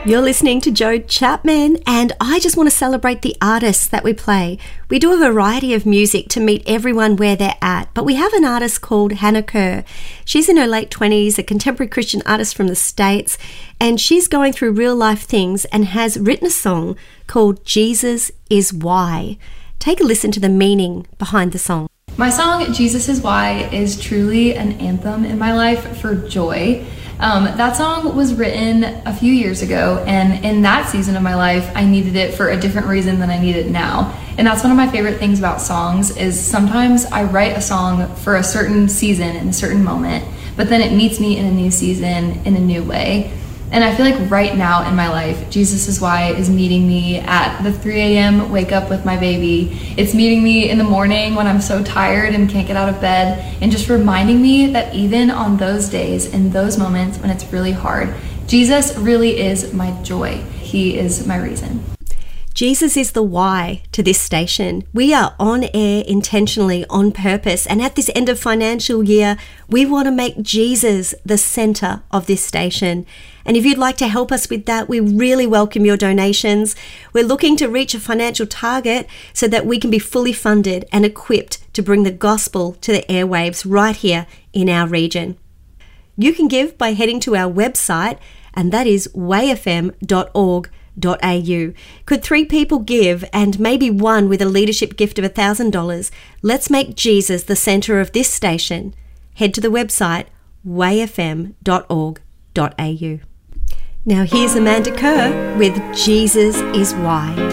You're listening to Joe Chapman, and I just want to celebrate the artists that we play. We do a variety of music to meet everyone where they're at, but we have an artist called Hannah Kerr. She's in her late 20s, a contemporary Christian artist from the States, and she's going through real life things and has written a song called Jesus Is Why. Take a listen to the meaning behind the song. My song, Jesus Is Why, is truly an anthem in my life for joy. That song was written a few years ago, and in that season of my life, I needed it for a different reason than I need it now. And that's one of my favorite things about songs is sometimes I write a song for a certain season in a certain moment, but then it meets me in a new season in a new way. And I feel like right now in my life, Jesus Is Why is meeting me at the 3 a.m. wake up with my baby. It's meeting me in the morning when I'm so tired and can't get out of bed, and just reminding me that even on those days, in those moments when it's really hard, Jesus really is my joy. He is my reason. Jesus is the why to this station. We are on air intentionally, on purpose, and at this end of financial year, we want to make Jesus the center of this station. And if you'd like to help us with that, we really welcome your donations. We're looking to reach a financial target so that we can be fully funded and equipped to bring the gospel to the airwaves right here in our region. You can give by heading to our website, and that is wayfm.org.au. Could 3 people give, and maybe one with a leadership gift of $1,000? Let's make Jesus the center of this station. Head to the website wayfm.org.au. Now here's Amanda Kerr with Jesus Is Why.